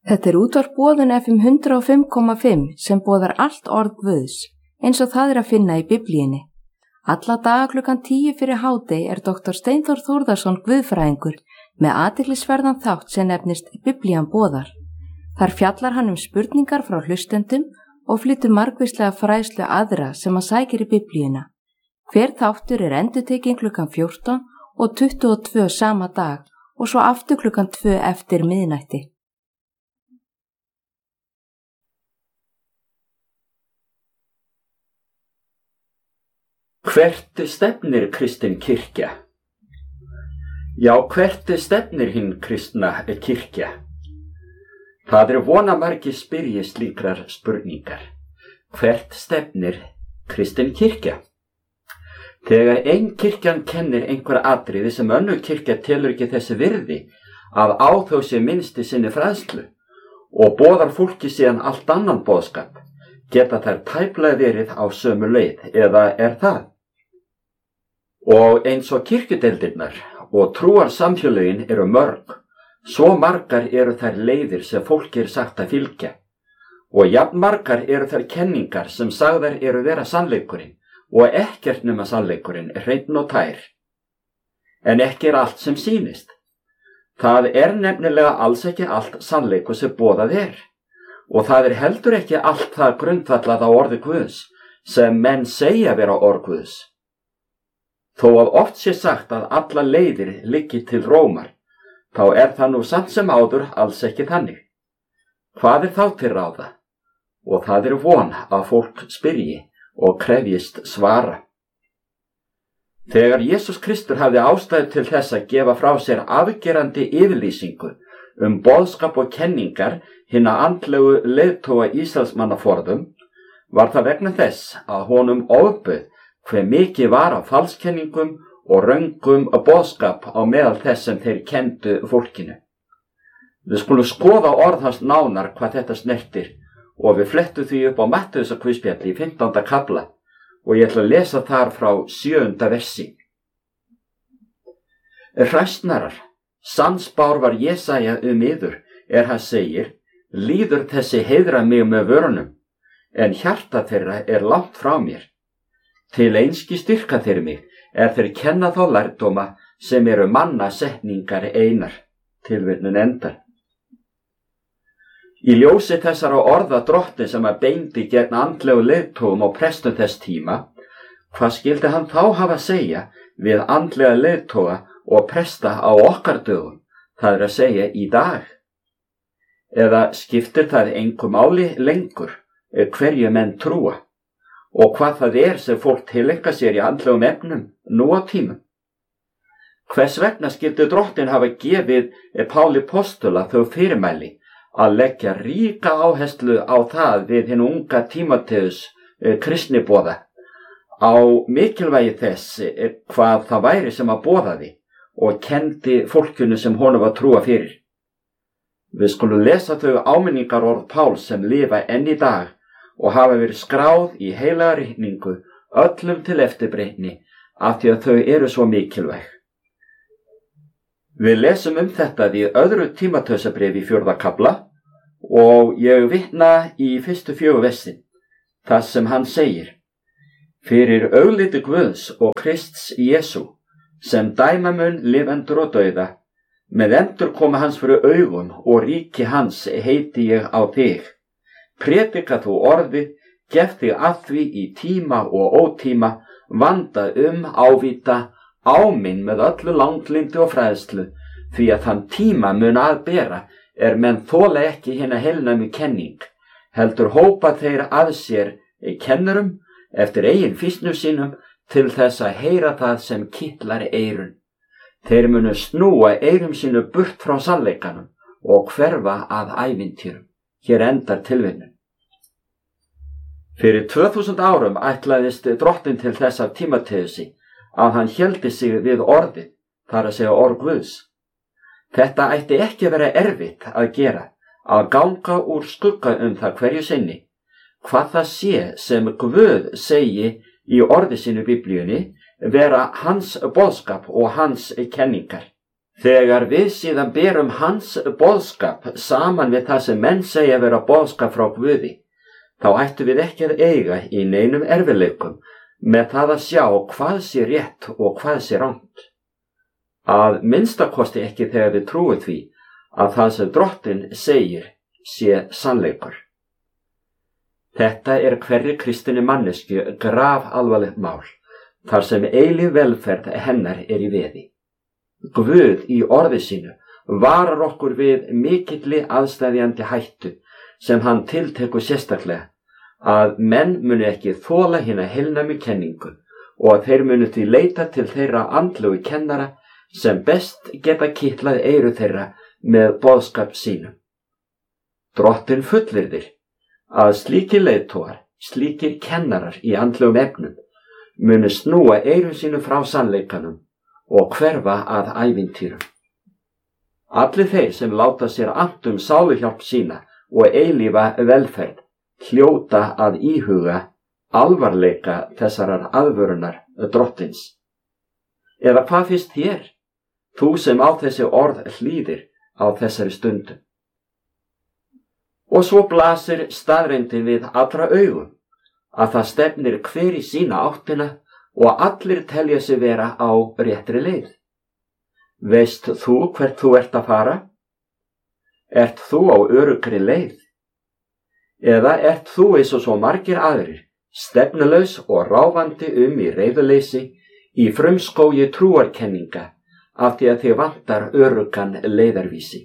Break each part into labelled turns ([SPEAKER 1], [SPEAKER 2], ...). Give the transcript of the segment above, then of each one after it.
[SPEAKER 1] Þetta útvarp Boðun FM 105,5 sem boðar allt orð Guðs, eins og það að finna í Biblíunni. Alla daga klukkan 10 fyrir hádegi Dr. Steinþór Þórðarson guðfræðingur með athyglisverðan þátt sem nefnist Biblían boðar. Þar fjallar hann spurningar frá hlustendum og flytur margvíslega fræðslu aðra sem hann sækir í Biblíuna. Hver þáttur endurtekinn klukkan 14 og 22 sama dag og svo aftur klukkan 2 eftir miðnætti.
[SPEAKER 2] Hvert stefnir kristin kirkja? Já, hvert stefnir hinn kristna kirkja? Það vonamargir spyrja slíkrar spurningar. Hvert stefnir kristin kirkja? Þegar ein kirkjan kennir einhver atriði sem önnur kirkja telur ekki þessi virði að á þau sé minnst í sinni fræðslu og boðar fólki síðan allt annan boðskap, geta þær tæplega verið á sömu leið, eða það? Og eins og kirkjudeildirnar og trúarsamfélögin mörg, svo margar þær leiðir sem fólki sagt að fylgja og jafn margar þær kenningar sem sagðar vera sannleikurinn og ekkert nema sannleikurinn hreinn og tær. En ekki allt sem sýnist. Það nefnilega alls ekki allt sannleikur sem boðað og það heldur ekki allt það grundvallað á orði Guðs sem menn segja vera orð Guðs. Þó að oft sé sagt að alla leiðir liggi til Rómar, þá það nú samt sem áður alls ekki þannig. Hvað þá til ráða? Og það von að fólk spyrji og krefjist svara. Þegar Jesús Kristur hafði ástæðu til þess að gefa frá sér afgerandi yfirlýsingu boðskap og kenningar hinna andlegu leiðtoga Ísraelsmannaforðum, var það vegna þess að honum ofbauð hve mikið var af falskenningum og röngum boðskap á meðal þess sem þeir kenndu fólkinu. Við skulum skoða orð hans nánar hvað þetta snertir og við flettum því upp á Mattheusarguðspjalli í 15. kafla og ég ætla að lesa þar frá 7. versi. Hræsnarar, sannspár var Jesaja yður, hann segir, líður þessi heiðra mig með vörunum, en hjarta þeirra langt frá mér. Til einski styrka þeir mig, þeir kenna þá lærdóma sem manna setningar einar. Tilvitnun endar. Í ljósi þessara orða drottins sem beindi gegn andlegu leiðtogum og prestum þess tíma, hvað skyldi hann þá hafa að segja við andlega leiðtoga og presta á okkar dögum, það að segja í dag? Eða skiptir það engu máli lengur hverju menn trúa? Og hvað það sem fólk tileinkar sér í andlegum efnum nú á tímum? Hvers vegna skyldi drottinn hafa gefið Páli postula þau fyrirmæli að leggja ríka áherslu á það við hinn unga Tímóteus kristniboða, á mikilvægi þess hvað það væri sem að boðaði og kenndi fólkinu sem honum var trúa fyrir. Við skulum lesa þau áminningarorð Páls sem lifa enn í dag og hafa verið skráð í heilaga ritningu öllum til eftirbreytni af því að þau svo mikilvæg. Við lesum þetta í 2. Tímóteusarbréfi í 4. kafla og ég vitna í fyrstu 4 versin, þar sem hann segir: Fyrir augliti Guðs og Krists Jesú, sem dæma mun lifendur og dauða, með endurkomu hans fyrir augum og ríki hans heiti ég á þig. Predika þú orðið, gef þig að því í tíma og ótíma, vanda ávíta, áminn með öllu langlindi og fræðslu, því að þann tíma mun að bera menn þola ekki hina heilnæmu kenning, heldur hópa þeir að sér kennurum eftir eigin fýsnum sínum til þess að heyra það sem kitlar eyrun. Þeir munu snúa eyrum sínu burt frá sannleikanum og hverfa að ævintýrum. Hér endar tilvinnun. Fyrir 2000 árum ætlaðist drottinn til þess af Tímóteusi að hann héldi sig við orðið, þar að segja orð Guðs. Þetta ætti ekki vera erfitt að gera, að ganga úr skugga það hverju sinni, hvað það sé sem Guð segi í orði sínu Biblíunni vera hans boðskap og hans kenningar. Þegar við síðan berum hans boðskap saman við það sem menn segja vera boðskap frá Guði, þá ættum við ekki að eiga í neinum erfiðleikum með það að sjá hvað sé rétt og hvað sé rangt. Að minnstakosti ekki þegar við trúum því að það sem Drottinn segir sé sannleikur. Þetta hverri kristinni manneskju grafalvarlegt mál, þar sem eilíf velferð hennar í veði. Guð í orði sínu varar okkur við mikilli aðsteðjandi hættu sem hann tiltekur sérstaklega, að menn muni ekki þola hina heilnæmu kenningu og að þeir muni því leita til þeirra andlegu kennara sem best geta kitlað eyru þeirra með boðskap sínum. Drottinn fullyrðir að slíkir leiðtogar, slíkir kennarar í andlegum efnum muni snúa eyrum sínum frá sannleikanum og hverfa að ævintýrum. Allir þeir sem láta sér annt sáluhjálp sína og eilífa velferð hljóta að íhuga alvarleika þessarar aðvörunar Drottins. Eða hvað finnst þér, þú sem á þessi orð hlýðir á þessari stundu? Og svo blasir staðreyndin við allra augum að það stefnir hver í sína áttina og allir telja sig vera á réttri leið. Veist þú hvert þú ert að fara? Ert þú á öruggri leið? Eða ert þú eins og svo margir aðrir, stefnulaus og ráfandi í reiðuleysi, í frumskógi trúarkenninga, af því að þig vantar öruggan leiðarvísi?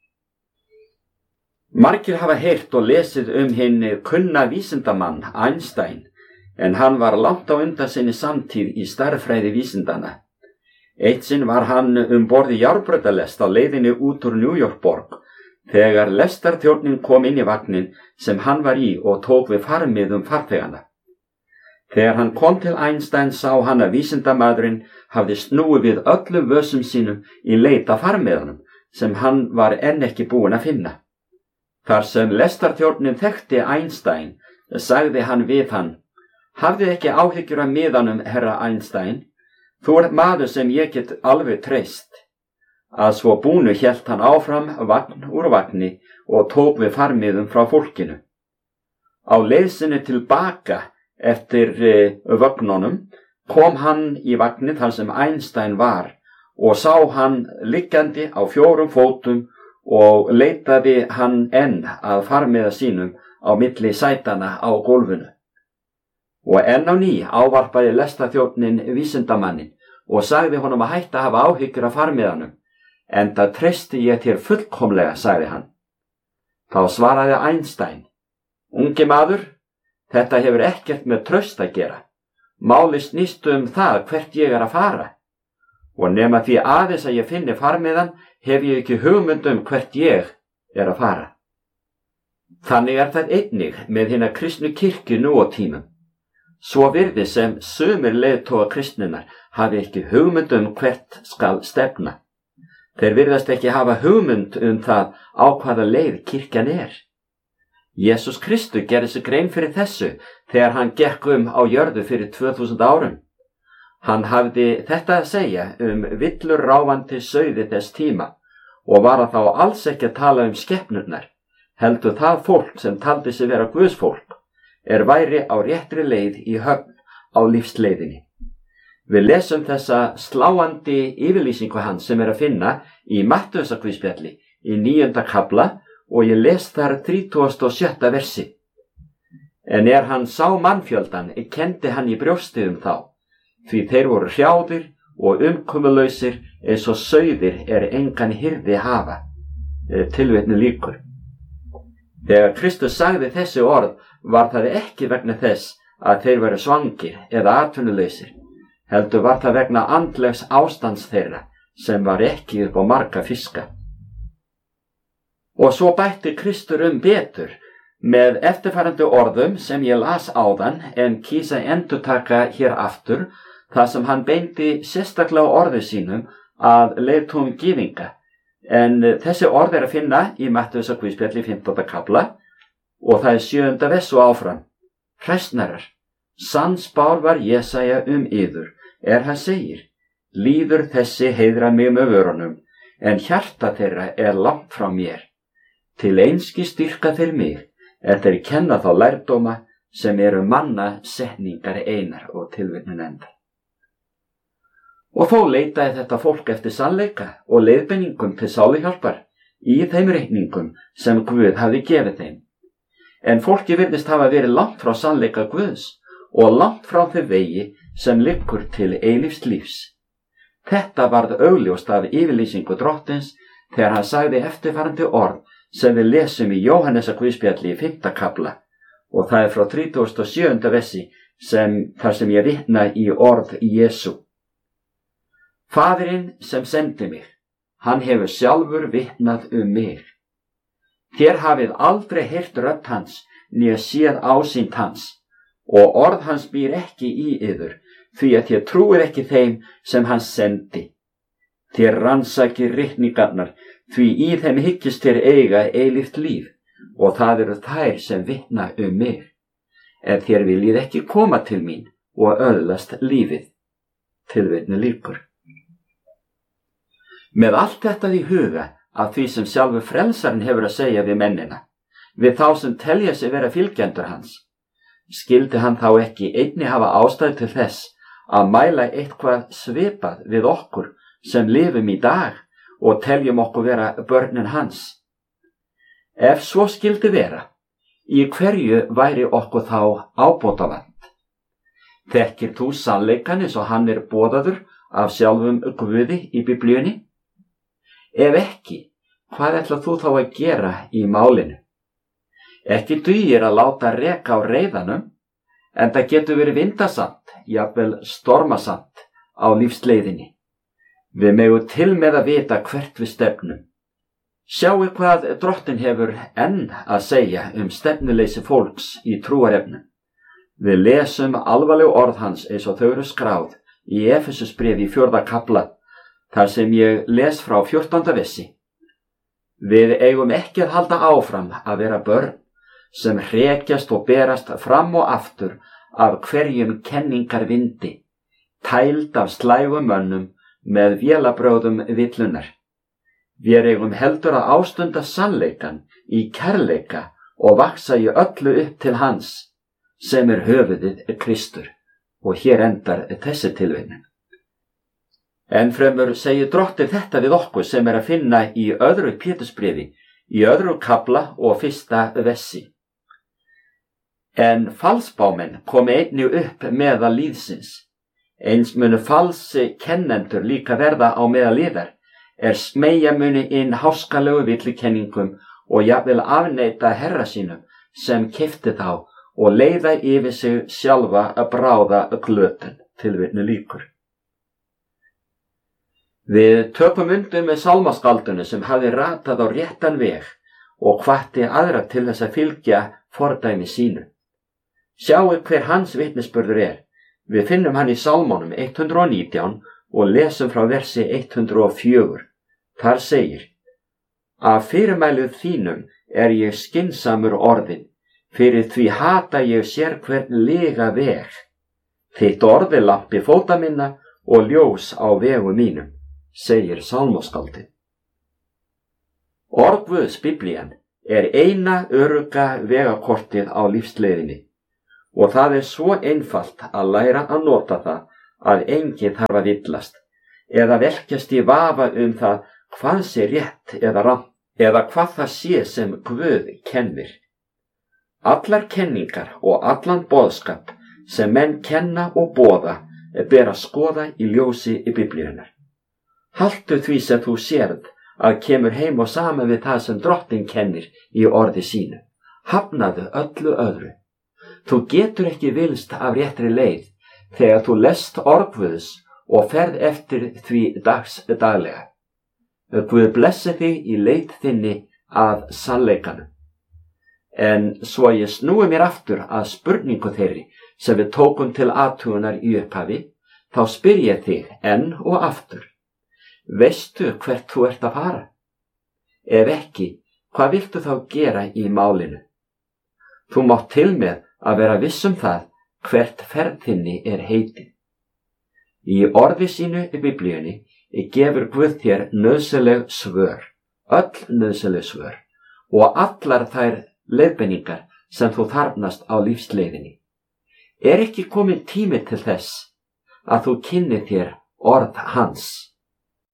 [SPEAKER 2] Margir hafa heyrt og lesið hinn kunna vísindamann Einstein, en hann var langt á undan sinni samtíð í stærðfræði vísindana. Eitt sinn var hann borð í járnbrautarlest á leiðinni út úr New York borg, þegar lestarþjónninn kom inn í vagnin sem hann var í og tók við farmiðum farþegana. Þegar hann kom til Einstein sá hann að vísindamaðurinn hafði snúið við öllum vössum sínum í leit að farmiðanum sem hann var enn ekki búinn að finna. Þar sem lestarþjónninn þekkti Einstein, sagði hann við hann: Hafðið ekki áhyggjur af miðanum, herra Einstein? Þú ert maður sem ég get alveg treyst. Að svo búnu hélt hann áfram vagn úr vagni og tók við farmiðum frá fólkinu. Á leið sinni tilbaka eftir vögnunum kom hann í vagnin þar sem Einstein var og sá hann liggjandi á 4 fótum og leitaði hann enn að farmiða sínum á milli sætana á gólfinu. Og enn á ný ávarpaði lestarþjónninn vísindamannin og sagði honum að hætta að hafa áhyggjur af farmiðanum, enda treysti ég þér fullkomlega, sagði hann. Þá svaraði Einstein: Ungi maður, þetta hefur ekkert með traust að gera. Málið snýst það hvert ég að fara. Og nema því aðeins að ég finni farmiðan, hef ég ekki hugmynd hvert ég að fara. Þannig það einnig með hina kristnu kirkju nú á tímum. Svo virði sem sumir leiðtogar kristninnar hafi ekki hugmynd hvert skal stefna. Þeir virðast ekki hafa hugmynd það á hvaða leið kirkjan er. Jesús Kristur gerði sig grein fyrir þessu þegar hann gekk á jörðu fyrir 2000 árum. Hann hafði þetta að segja villur ráfandi sauði þess tíma og var að þá alls ekki að tala skepnurnar, heldur það fólk sem taldi sig vera Guðsfólk væri á réttri leið í höfn á lífsleiðinni. Við lesum þessa sláandi yfirlýsingu hans sem að finna í Mattheusarguðspjalli í 9. kafla og ég les þar 37. versi. En hann sá mannfjöldan, kenndi hann í brjóstið þá, því þeir voru hrjáðir og umkomulausir eins og sauðir engan hirði hafa. Tilvitnun lýkur. Þegar Kristus sagði þessi orð var það ekki vegna þess að þeir veru svangir eða atvinnulausir, heldur var það vegna andlegs ástands þeirra sem var ekki upp á marga fiska. Og svo bætti Kristur betur með eftirfarandi orðum sem ég las áðan en kýsa endurtaka hér aftur, þar sem hann beindi sérstaklega orði sínum að leiðtogum gyðinga. En þessi orð að finna í Mattheusarguðspjalli 15. kafla og það 7. vers og áfram. Hræsnarar, sannspár var Jesaja yður, hann segir: Líður þessi heiðra mig með vörunum, en hjarta þeirra langt frá mér. Til einskis styrka þeir mig, þeir kenna þá lærdóma sem eru manna setningar einar og tilvitnun endar. Og þó leitaði þetta fólk eftir sannleika og leiðbeiningum til sáluhjálpar í þeim reikningum sem Guð hafði gefið þeim. En fólki virðist hafa verið langt frá sannleika Guðs og langt frá þeim vegi sem liggur til eilífs lífs. Þetta varð augljóst af yfirlýsingu Drottins þegar hann sagði eftirfarandi orð sem við lesum í Jóhannesar guðspjalli í 5. kafla og það frá 37. versi þar sem ég vitna í orð Jesú. Faðirinn sem sendi mig, hann hefur sjálfur vitnað mig. Þér hafið aldrei heyrt rödd hans, né séð ásýnd hans, og orð hans býr ekki í yður, því að þér trúið ekki þeim sem hann sendi. Þér rannsakið ritningarnar, því í þeim hyggist þér eiga eilíft líf, og það eru þær sem vitna mig. En þér viljið ekki koma til mín og öðlast lífið. Tilvitnun lýkur. Með allt þetta í huga af því sem sjálfur frelsarinn hefur að segja við mennina, við þá sem telja sig vera fylgjendur hans, skyldi hann þá ekki einnig hafa ástæðu til þess að mæla eitthvað svipað við okkur sem lifum í dag og teljum okkur vera börnin hans? Ef svo skyldi vera, í hverju væri okkur þá ábótavant? Þekkir þú sannleikann eins og hann boðaður af sjálfum Guði í Biblíunni? Ef ekki, hvað ætlar þú þá að gera í málinu? Ekki dugir að láta reka á reiðanum, en það getur verið vindasamt, jafnvel stormasamt á lífsleiðinni. Við megum til með að vita hvert við stefnum. Sjáu hvað Drottinn hefur enn að segja stefnuleysi fólks í trúarefnum. Við lesum alvarleg orð hans eins og þau eru skráð í Efesusbréfi í 4. kafla, þar sem ég les frá 14. versi. Við eigum ekki að halda áfram að vera börn sem hrekjast og berast fram og aftur af hverjum kenningarvindi, tæld af slægum mönnum með vélabrögðum villunar. Við eigum heldur að ástunda sannleikann í kærleika og vaxa í öllu upp til hans, sem höfuðið Kristur. Og hér endar þessi tilvitnun. Ennfremur segir Drottinn þetta við okkur sem að finna í 2. Pétursbréfi, í 2. kafla og 1. versi. En falsbámenn komi einnig upp meðal lýðsins. Eins munu falsi kennendur líka verða á meðal yðar, smeygja muni inn háskalegu villukenningum og jafnvel afneita herra sínum sem keypti þá og leiða yfir sig sjálfa að bráða glötun. Tilvitnun lýkur. Við tökum undir með sálmaskaldinu sem hafði ratað á réttan veg og hvatti aðra til þess að fylgja fordæmi sínu. Sjáu hver hans vitnisburður Við finnum hann í Sálmónum 119 og lesum frá versi 104. Þar segir: Af fyrirmælið þínum ég skynsamur orðin, fyrir því hata ég sérhvern lyga veg. Þitt orð lampi fóta minna og ljós á vegu mínum, segir sálmaskáldið. Orð Guðs, Biblían, eina örugga vegakortið á lífsleiðinni og það svo einfalt að læra að nota það að enginn þarf að villast eða velkjast í vafa það hvað sé rétt eða rangt eða hvað það sé sem Guð kennir. Allar kenningar og allan boðskap sem menn kenna og boða ber að skoða í ljósi í Biblíunnar. Haltu því sem þú sérð að kemur heim og saman við það sem Drottinn kennir í orði sínu. Hafnaðu öllu öðru. Þú getur ekki vilst af réttri leið þegar þú lest orð Guðs og ferð eftir því daglega. Guð blessi þig í leið þinni að sannleikanum. En svo ég snúi mér aftur að spurningu þeirri sem við tókum til athugunar í upphafi, þá spyr ég þig enn og aftur: Veistu hvert þú ert að fara? Ef ekki, hvað viltu þá gera í málinu? Þú mátt til með að vera viss það hvert ferð þinni heitið. Í orði sínu í Biblíunni gefur Guð þér nauðsynleg svör, öll nauðsynleg svör og allar þær leiðbeiningar sem þú þarfnast á lífsleiðinni. Er ekki kominn tími til þess að þú kynni þér orð hans?